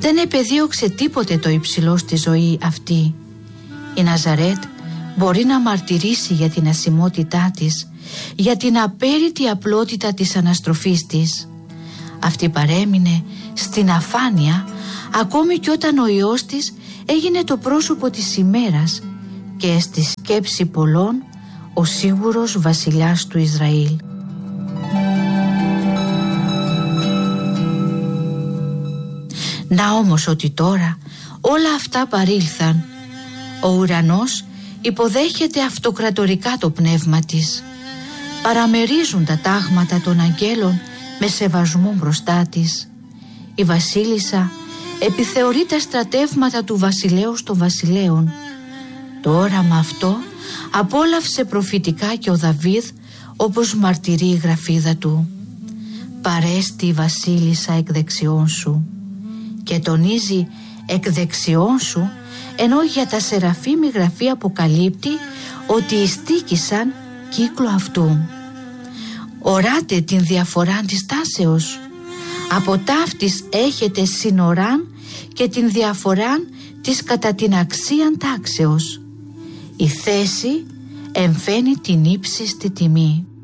δεν επεδίωξε τίποτε το υψηλό στη ζωή αυτή. Η Ναζαρέτ μπορεί να μαρτυρήσει για την ασημότητά της, για την απέρριτη απλότητα της αναστροφής της. Αυτή παρέμεινε στην αφάνεια ακόμη κι όταν ο Υιός της έγινε το πρόσωπο της ημέρας και στη σκέψη πολλών ο σίγουρος βασιλιάς του Ισραήλ. Να όμως ότι τώρα όλα αυτά παρήλθαν. Ο ουρανός υποδέχεται αυτοκρατορικά το πνεύμα της. Παραμερίζουν τα τάγματα των αγγέλων με σεβασμό μπροστά της. Η βασίλισσα επιθεωρεί τα στρατεύματα του βασιλέως των βασιλέων. Το όραμα αυτό απόλαυσε προφητικά και ο Δαβίδ, όπως μαρτυρεί η γραφίδα του. «Παρέστη η βασίλισσα εκ δεξιών σου», και τονίζει εκ δεξιών σου, ενώ για τα Σεραφείμ η γραφή αποκαλύπτει ότι ειστίκησαν κύκλο αυτού. Οράτε την διαφορά της τάσεως. Από ταύτης έχετε σύνοραν και την διαφοράν της κατά την αξίαν τάξεως. Η θέση εμφαίνει την ύψιστη τιμή.